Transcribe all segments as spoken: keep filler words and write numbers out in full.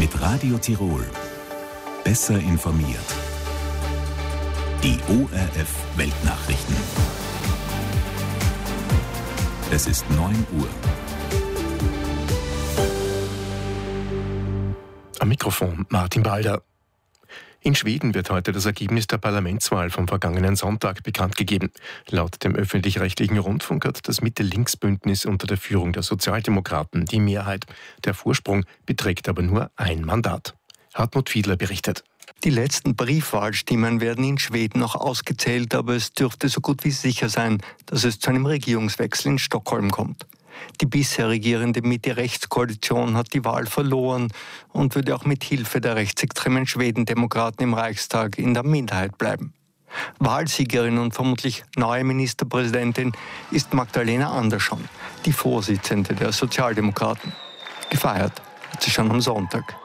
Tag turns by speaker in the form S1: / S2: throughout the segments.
S1: Mit Radio Tirol. Besser informiert. Die O R F Weltnachrichten. Es ist neun Uhr.
S2: Am Mikrofon Martin Balder. In Schweden wird heute das Ergebnis der Parlamentswahl vom vergangenen Sonntag bekannt gegeben. Laut dem öffentlich-rechtlichen Rundfunk hat das Mitte-Links-Bündnis unter der Führung der Sozialdemokraten die Mehrheit. Der Vorsprung beträgt aber nur ein Mandat. Hartmut Fiedler berichtet.
S3: Die letzten Briefwahlstimmen werden in Schweden noch ausgezählt, aber es dürfte so gut wie sicher sein, dass es zu einem Regierungswechsel in Stockholm kommt. Die bisher regierende Mitte-Rechts-Koalition hat die Wahl verloren und würde auch mit Hilfe der rechtsextremen Schwedendemokraten im Reichstag in der Minderheit bleiben. Wahlsiegerin und vermutlich neue Ministerpräsidentin ist Magdalena Andersson, die Vorsitzende der Sozialdemokraten. Gefeiert hat sie schon am Sonntag.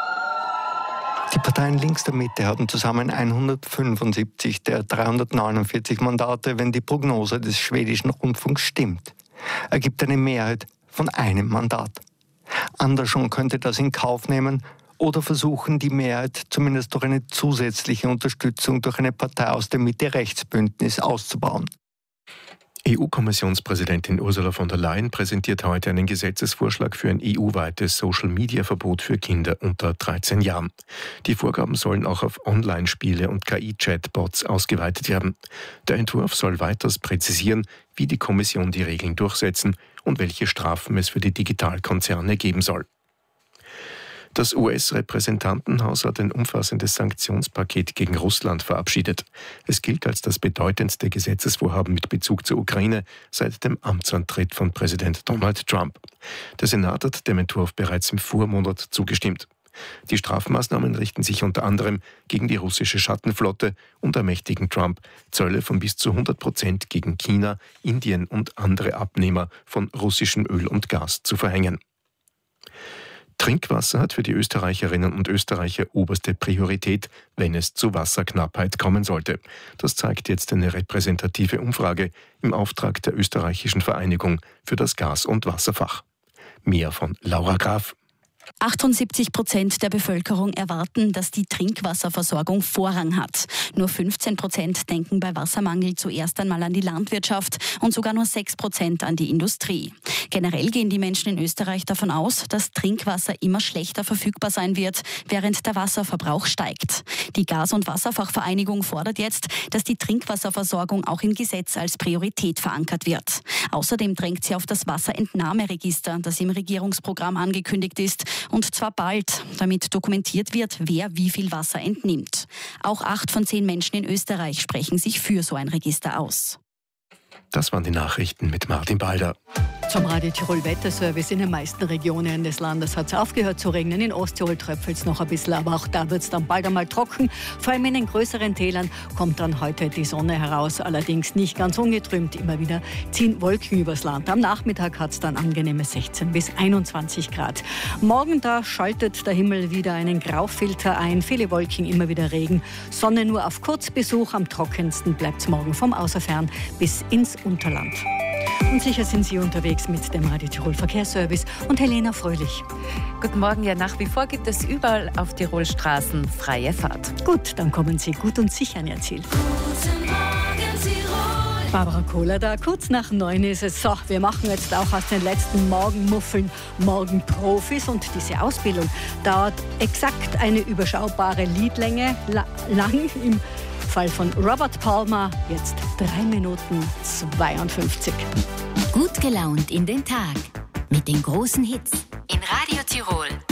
S3: Die Parteien links der Mitte haben zusammen hundertfünfundsiebzig der dreihundertneunundvierzig Mandate, wenn die Prognose des schwedischen Rundfunks stimmt. Ergibt eine Mehrheit von einem Mandat. Andersson könnte das in Kauf nehmen oder versuchen, die Mehrheit zumindest durch eine zusätzliche Unterstützung durch eine Partei aus dem Mitte-Rechts-Bündnis auszubauen.
S2: E U-Kommissionspräsidentin Ursula von der Leyen präsentiert heute einen Gesetzesvorschlag für ein E U-weites Social-Media-Verbot für Kinder unter dreizehn Jahren. Die Vorgaben sollen auch auf Online-Spiele und K I-Chatbots ausgeweitet werden. Der Entwurf soll weiters präzisieren, wie die Kommission die Regeln durchsetzen und welche Strafen es für die Digitalkonzerne geben soll. Das U S-Repräsentantenhaus hat ein umfassendes Sanktionspaket gegen Russland verabschiedet. Es gilt als das bedeutendste Gesetzesvorhaben mit Bezug zur Ukraine seit dem Amtsantritt von Präsident Donald Trump. Der Senat hat dem Entwurf bereits im Vormonat zugestimmt. Die Strafmaßnahmen richten sich unter anderem gegen die russische Schattenflotte und ermächtigen Trump, Zölle von bis zu hundert Prozent gegen China, Indien und andere Abnehmer von russischem Öl und Gas zu verhängen. Trinkwasser hat für die Österreicherinnen und Österreicher oberste Priorität, wenn es zu Wasserknappheit kommen sollte. Das zeigt jetzt eine repräsentative Umfrage im Auftrag der österreichischen Vereinigung für das Gas- und Wasserfach. Mehr von Laura Graf.
S4: achtundsiebzig Prozent der Bevölkerung erwarten, dass die Trinkwasserversorgung Vorrang hat. Nur fünfzehn Prozent denken bei Wassermangel zuerst einmal an die Landwirtschaft und sogar nur sechs Prozent an die Industrie. Generell gehen die Menschen in Österreich davon aus, dass Trinkwasser immer schlechter verfügbar sein wird, während der Wasserverbrauch steigt. Die Gas- und Wasserfachvereinigung fordert jetzt, dass die Trinkwasserversorgung auch im Gesetz als Priorität verankert wird. Außerdem drängt sie auf das Wasserentnahmeregister, das im Regierungsprogramm angekündigt ist, und zwar bald, damit dokumentiert wird, wer wie viel Wasser entnimmt. Auch acht von zehn Menschen in Österreich sprechen sich für so ein Register aus.
S2: Das waren die Nachrichten mit Martin Balder.
S5: Zum Radio Tirol Wetterservice. In den meisten Regionen des Landes hat es aufgehört zu regnen. In Osttirol tröpfelt es noch ein bisschen, aber auch da wird es dann bald einmal trocken. Vor allem in den größeren Tälern kommt dann heute die Sonne heraus, allerdings nicht ganz ungetrübt. Immer wieder ziehen Wolken übers Land. Am Nachmittag hat es dann angenehme sechzehn bis einundzwanzig Grad. Morgen, da schaltet der Himmel wieder einen Graufilter ein. Viele Wolken, immer wieder Regen. Sonne nur auf Kurzbesuch. Am trockensten bleibt es morgen vom Außerfern bis ins Unterland. Und sicher sind Sie unterwegs mit dem Radio Tirol Verkehrsservice und Helena Fröhlich.
S6: Guten Morgen, ja, nach wie vor gibt es überall auf Tirol Straßen freie Fahrt.
S5: Gut, dann kommen Sie gut und sicher an Ihr Ziel.
S7: Guten Morgen, Tirol.
S5: Barbara Kohler da, kurz nach neun ist es. So, wir machen jetzt auch aus den letzten Morgenmuffeln Morgenprofis und diese Ausbildung dauert exakt eine überschaubare Liedlänge la- lang im Fall von Robert Palmer, jetzt drei Minuten zweiundfünfzig.
S7: Gut gelaunt in den Tag mit den großen Hits in Radio Tirol.